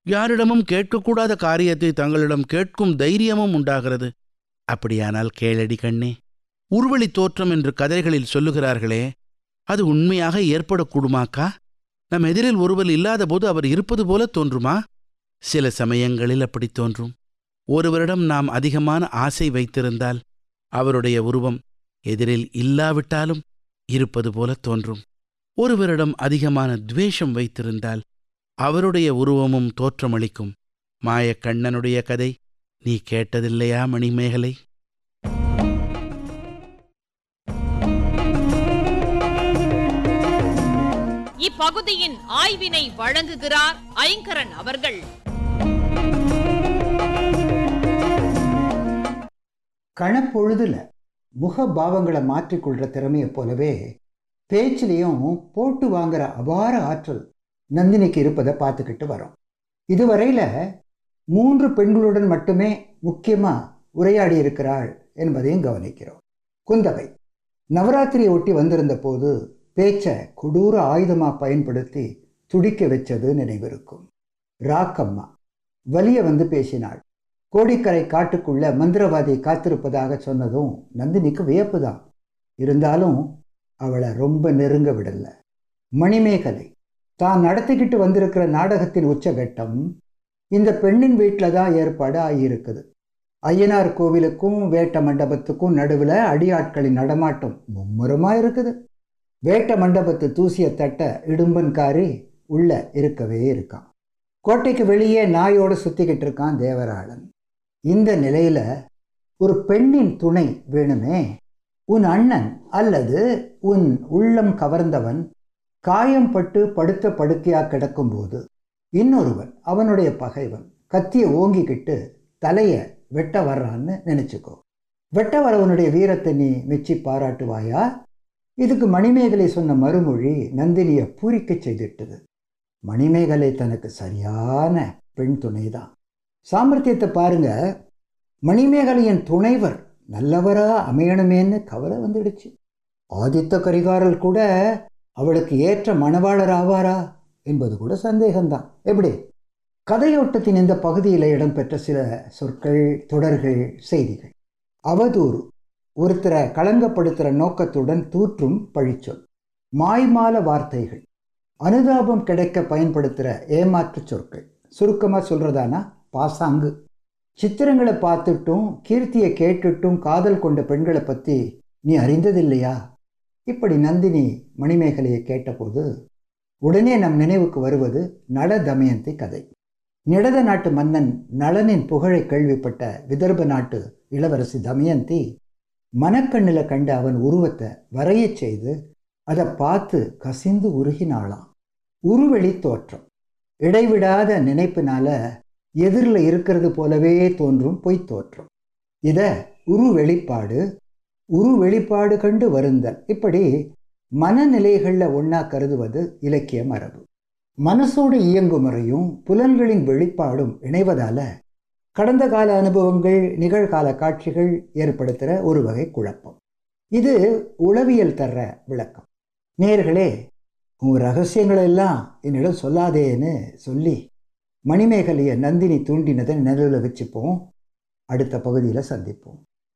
யாரிடமும் கேட்கக்கூடாத காரியத்தை தங்களிடம் கேட்கும் தைரியமும் உண்டாகிறது. அப்படியானால் கேளடி கண்ணே, உருவழி தோற்றம் என்று கதைகளில் சொல்லுகிறார்களே, அது உண்மையாக ஏற்படக்கூடுமாக்கா? நம் எதிரில் ஒருவர் இல்லாத போது அவர் இருப்பது போல தோன்றுமா? சில சமயங்களில் அப்படி தோன்றும். ஒருவரிடம் நாம் அதிகமான ஆசை வைத்திருந்தால் அவருடைய உருவம் எதிரில் இல்லாவிட்டாலும் இருப்பது போல தோன்றும். ஒருவரிடம் அதிகமான துவேஷம் வைத்திருந்தால் அவருடைய உருவமும் தோற்றமளிக்கும். மாயக்கண்ணனுடைய கதை நீ கேட்டதில்லையா மணிமேகலை? இப்பகுதியின் ஆய்வினை வழங்குகிறார் ஐங்கரன் அவர்கள். கணப்பொழுதுல முக பாவங்களை மாற்றிக்கொள்ற திறமையை போலவே பேச்சிலையும் போட்டு வாங்குற அபார ஆற்றல் நந்தினிக்கு இருப்பதை பார்த்துக்கிட்டு வரோம். இதுவரையில 3 பெண்களுடன் மட்டுமே முக்கியமா உரையாடி இருக்கிறாள் என்பதையும் கவனிக்கிறோம். குந்தவை நவராத்திரியை ஒட்டி வந்திருந்த போது பேச்சை கொடூர ஆயுதமா பயன்படுத்தி துடிக்க வச்சது நினைவிருக்கும். ராக்கம்மா வலிய வந்து பேசினாள். கோடிக்கரை காட்டுக்குள்ள மந்திரவாதி காத்திருப்பதாக சொன்னதும் நந்தினிக்கு வியப்புதான். இருந்தாலும் அவளை ரொம்ப நெருங்க விடல. மணிமேகலை தான் நடத்திக்கிட்டு வந்திருக்கிற நாடகத்தின் உச்சகட்டம் இந்த பெண்ணின் வீட்டில் தான் ஏற்பாடு ஆகியிருக்குது. ஐயனார் கோவிலுக்கும் வேட்ட மண்டபத்துக்கும் நடுவில் அடியாட்களின் நடமாட்டம் மும்முரமாக இருக்குது. வேட்ட மண்டபத்து தூசிய தட்ட இடும்பன்காரி உள்ள இருக்கவே இருக்கான். கோட்டைக்கு வெளியே நாயோடு சுத்திக்கிட்டு இருக்கான் தேவராளன். இந்த நிலையில ஒரு பெண்ணின் துணை வேணுமே. உன் அண்ணன் அல்லது உன் உள்ளம் கவர்ந்தவன் காயம்பட்டு படுத்த படுக்கையா கிடக்கும்போது இன்னொருவன், அவனுடைய பகைவன், கத்தியை ஓங்கிக்கிட்டு தலைய வெட்ட வர்றான்னு நினைச்சுக்கோ. வெட்ட வரவனுடைய வீரத்தை நீ மெச்சி பாராட்டுவாயா? இதுக்கு மணிமேகலை சொன்ன மறுமொழி நந்தினியை பூரிக்க செய்திட்டது. மணிமேகலை தனக்கு சரியான பெண் துணைதான். சாமர்த்தியத்தை பாருங்க. மணிமேகலையின் துணைவர் நல்லவரா அமையணுமேன்னு கவலை வந்துடுச்சு. ஆதித்த கரிகாரர் கூட அவளுக்கு ஏற்ற மணவாளர் ஆவாரா என்பது கூட சந்தேகம்தான். எப்படி? கதையோட்டத்தின் இந்த பகுதியில் இடம்பெற்ற சில சொற்கள், தொடர்கள், செய்திகள். அவதூறு, ஒருத்தரை களங்கப்படுத்துகிற நோக்கத்துடன் தூற்றும் பழிச்சொல். மாய்மால வார்த்தைகள், அனுதாபம் கிடைக்க பயன்படுத்துகிற ஏமாற்று சொற்கள். சுருக்கமாக சொல்கிறதானா பாசாங்கு. சித்திரங்களை பார்த்துட்டும் கீர்த்தியை கேட்டுட்டும் காதல் கொண்ட பெண்களை பற்றி நீ அறிந்ததில்லையா? இப்படி நந்தினி மணிமேகலையை கேட்டபோது உடனே நம் நினைவுக்கு வருவது நள தமயந்தி கதை. நிடத நாட்டு மன்னன் நளனின் புகழை கேள்விப்பட்ட விதர்ப நாட்டு இளவரசி தமயந்தி மனக்கண்ணில் கண்ட அவன் உருவத்தை வரைய செய்து அதை பார்த்து கசிந்து உருகினாளாம். உருவெளி தோற்றம். இடைவிடாத நினைப்பினால எதிரில் இருக்கிறது போலவே தோன்றும் பொய் தோற்றம். இதை வெளிப்பாடு கண்டு வருந்தல். இப்படி மனநிலைகளில் ஒன்றா கருதுவது இலக்கிய மரபு. மனசோடு இயங்கும் முறையும் புலன்களின் வெளிப்பாடும் இணைவதால கடந்த கால அனுபவங்கள், நிகழ்கால காட்சிகள் ஏற்படுத்துகிற ஒரு வகை குழப்பம். இது உளவியல் தர்ற விளக்கம். நேயர்களே, உங்கள் ரகசியங்களை எல்லாம் என்னிடம் சொல்லாதேன்னு சொல்லி மணிமேகலையை நந்தினி தூண்டினதை நினைவில் வச்சுப்போம். அடுத்த பகுதியில் சந்திப்போம்.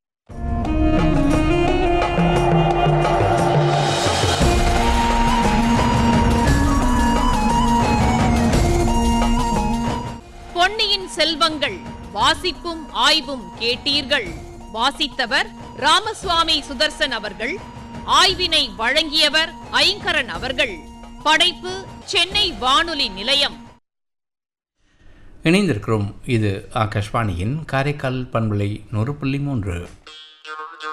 பொன்னியின் செல்வங்கள் வாசிப்பும் ஆய்வும் கேட்டீர்கள். வாசித்தவர் ராமசுவாமி சுதர்சன் அவர்கள். ஆய்வினை வழங்கியவர் ஐங்கரன் அவர்கள். படைப்பு சென்னை வானொலி நிலையம். இணைந்திருக்கிறோம். இது ஆகாஷ்வாணியின் காரைக்கால் பண்பலை 100.3.